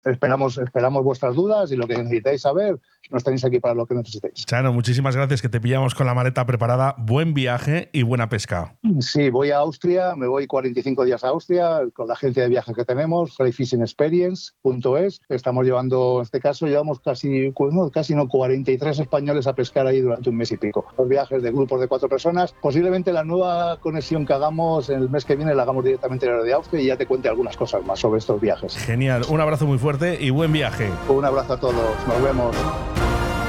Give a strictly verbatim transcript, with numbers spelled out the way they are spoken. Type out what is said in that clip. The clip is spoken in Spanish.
Esperamos, esperamos vuestras dudas y lo que necesitéis saber, nos tenéis aquí para lo que necesitéis. Chano, muchísimas gracias, que te pillamos con la maleta preparada. Buen viaje y buena pesca. Sí, voy a Austria, me voy cuarenta y cinco días a Austria con la agencia de viajes que tenemos, fly fishing experience punto es. Estamos llevando, en este caso, llevamos casi, no, casi no, cuarenta y tres españoles a pescar ahí durante un mes y pico. Los viajes de grupos de cuatro personas. Posiblemente la nueva conexión que hagamos en el mes que viene la hagamos directamente de Austria y ya te cuente algunas cosas más sobre estos viajes. Genial, un abrazo muy fuerte y buen viaje. Un abrazo a todos, nos vemos.